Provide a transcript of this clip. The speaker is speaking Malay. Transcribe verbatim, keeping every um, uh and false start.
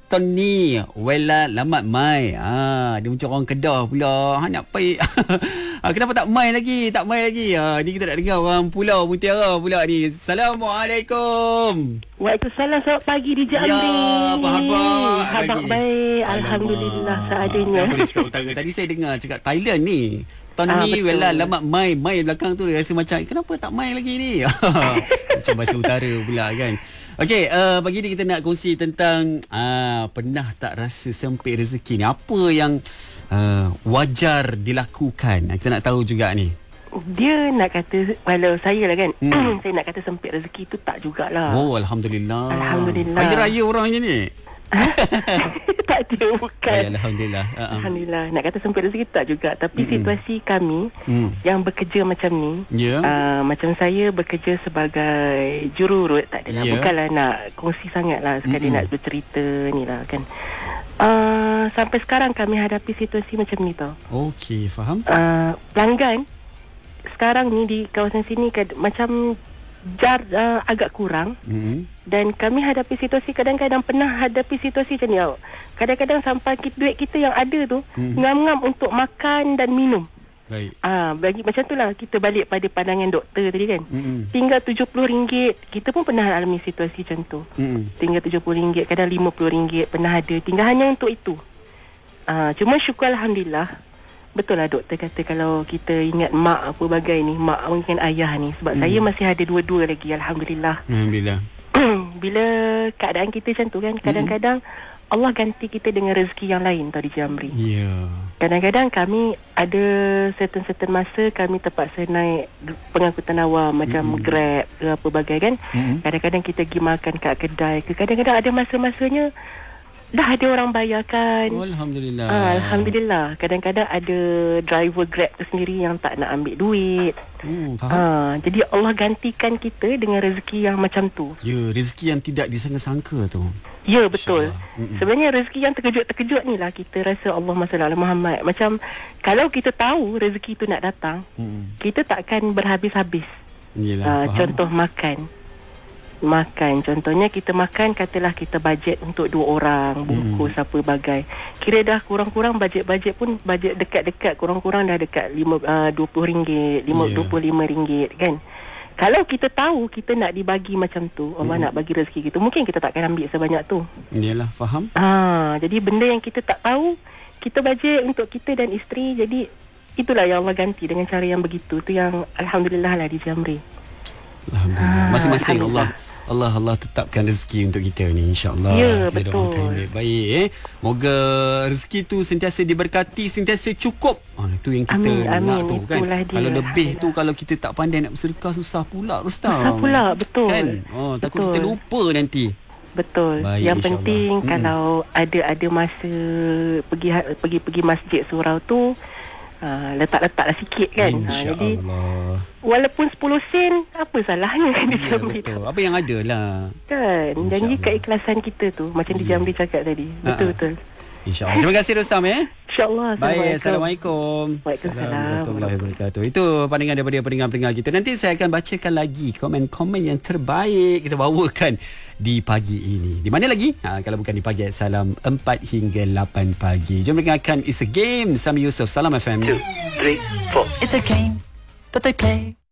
Tony Wela Lamat Mai. Ah, dia macam orang Kedah pula. Ha, nak pai. Ah, kenapa tak mai lagi? Tak mai lagi. Ah, ni kita nak dengar orang Pulau Mutiara pula ni. Assalamualaikum. Waalaikumsalam. Selamat pagi di Jambi. Ya, apa khabar? Khabar baik. Alhamdulillah seadanya. Boleh cakap utara. Tadi saya dengar cakap Thailand ni. Tony Ah, Wela Lamat Mai. Mai belakang tu dia rasa macam kenapa tak mai lagi ni? Macam bahasa utara pula kan. Okey, uh, pagi ni kita nak kongsi tentang uh, pernah tak rasa sempit rezeki ni. Apa yang uh, wajar dilakukan? Kita nak tahu juga ni. Dia nak kata, kalau saya lah kan, Hmm. saya nak kata sempit rezeki tu tak jugalah. Oh, Alhamdulillah. Alhamdulillah. Kaya raya orangnya ni. Tak ada, bukan. Ay, Alhamdulillah. Uh-uh. Alhamdulillah. Nak kata sempit rezeki tak juga. Tapi Mm-mm. situasi kami Hmm. yang bekerja macam ni, Ya. uh, macam saya bekerja sebagai jururut, tak adalah. Ya. Bukanlah nak kongsi sangat lah, sekali Mm-mm. nak bercerita ni lah kan. Uh, sampai sekarang kami hadapi situasi macam ni tau. Okey, faham? Uh, pelanggan sekarang ni di kawasan sini kad, macam jar uh, agak kurang. Hmm. Dan kami hadapi situasi, kadang-kadang pernah hadapi situasi macam ni tau. Kadang-kadang sampai kita, duit kita yang ada tu Hmm. ngam-ngam untuk makan dan minum. Baik. Ah, bagi macam tu lah, kita balik pada pandangan doktor tadi kan. Hmm. Tinggal tujuh puluh ringgit. Kita pun pernah alami situasi macam tu. Hmm. Tinggal tujuh puluh ringgit, kadang lima puluh ringgit pernah ada. Tinggal hanya untuk itu. Ah, cuma syukur Alhamdulillah. Betul lah doktor kata kalau kita ingat mak apa bagai ni, mak mungkin ayah ni. Sebab Hmm. saya masih ada dua-dua lagi, Alhamdulillah. Alhamdulillah. Bila keadaan kita macam tu kan, kadang-kadang Allah ganti kita dengan rezeki yang lain tau di Jambi. Ya. Kadang-kadang kami ada certain-certain masa kami terpaksa naik pengangkutan awam macam Mm-mm. Grab ke apa bagai kan. Mm-mm. Kadang-kadang kita pergi makan kat kedai ke, kadang-kadang ada masa-masanya dah ada orang bayarkan. Oh, Alhamdulillah. Ah, Alhamdulillah. Kadang-kadang ada driver Grab tu sendiri yang tak nak ambil duit. Hmm, faham? Ah, jadi Allah gantikan kita dengan rezeki yang macam tu. Ya, rezeki yang tidak disangka-sangka tu. Ya, betul. InsyaAllah. Mm-mm. Sebenarnya rezeki yang terkejut-terkejut ni lah kita rasa Allahumma salli ala Muhammad. Macam kalau kita tahu rezeki tu nak datang, Hmm. kita takkan berhabis-habis. Yelah, Ah, faham. contoh makan. Makan. Contohnya kita makan, katalah kita bajet untuk dua orang, bungkus Hmm. apa bagai. Kira dah kurang-kurang bajet-bajet pun bajet dekat-dekat, kurang-kurang dah dekat lima, uh, dua puluh ringgit, lima, Ya. dua puluh lima ringgit kan. Kalau kita tahu kita nak dibagi macam tu, Allah Hmm. nak bagi rezeki kita, mungkin kita takkan ambil sebanyak tu. Yelah, faham? Ah, jadi benda yang kita tak tahu, kita bajet untuk kita dan isteri. Jadi itulah yang Allah ganti dengan cara yang begitu. Tu yang Alhamdulillah lah di Jamri. Alhamdulillah. Ah, Masing-masing Allah Alhamdulillah. Allah Allah tetapkan rezeki untuk kita ni, insya-Allah. Ya, Kita betul. doakan baik-baik eh. Moga rezeki tu sentiasa diberkati, sentiasa cukup. Ah, itu yang kita Amin, nak amin. tu kan. Itulah dia. Kalau lebih tu, Alhamdulillah. kalau kita tak pandai nak bersedekah, susah pula Rustam. Susah pula, betul. Kan? Oh, takut Betul. kita lupa nanti. Betul. Baik, yang insyaAllah. penting Mm-mm. kalau ada ada masa pergi pergi pergi masjid surau tu, uh, letak-letaklah sikit kan. Ha, jadi InsyaAllah. walaupun sepuluh sen, apa salahnya di Ya, Jambi tu. betul. Apa yang ada lah. Kan. Janji InsyaAllah. keikhlasan kita tu, macam di Ya. Jambi cakap tadi. Ha-ha. Betul-betul. InsyaAllah. Terima kasih Rustam eh. InsyaAllah. Baik, Assalamualaikum. Waalaikumsalam. Warahmatullahi wabarakatuh. Itu pandangan daripada pendengar-pendengar kita. Nanti saya akan bacakan lagi komen-komen yang terbaik kita bawakan di pagi ini. Di mana lagi? Ha, kalau bukan di pagi Salam empat hingga lapan pagi. Jom dengarkan It's a Game Sami Yusof. Salam F M. two, three, four. It's a game that they play